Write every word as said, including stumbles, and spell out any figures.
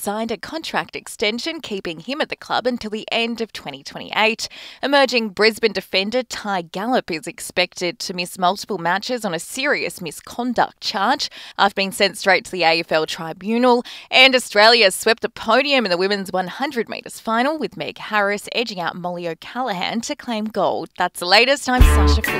signed a contract extension keeping him at the club until the end of twenty twenty-eight. Emerging Brisbane defender Ty Gallop is expected to miss multiple matches on a serious misconduct charge after being sent straight to the A F L tribunal. And Australia swept the podium in the women's one hundred metres final with Meg Harris edging out Molly O'Callaghan to claim gold. That's the latest. I'm Sasha Fuller.